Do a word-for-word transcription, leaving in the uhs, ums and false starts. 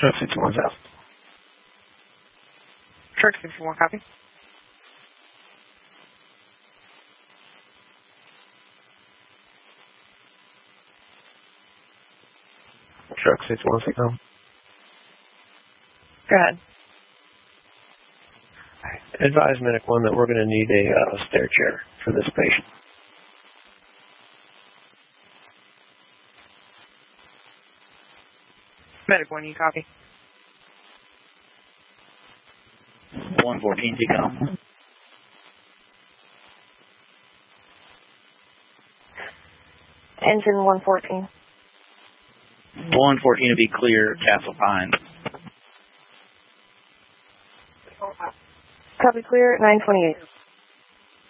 Truck sixty-one south. Truck sixty-one, copy. Truck sixty-one signal. Go ahead. Advise Medic one that we're going to need a uh, stair chair for this patient. Medic one, you copy? one fourteen, T C O M. Engine one fourteen. one fourteen to be clear, Castle Pines. Copy clear, nine twenty-eight.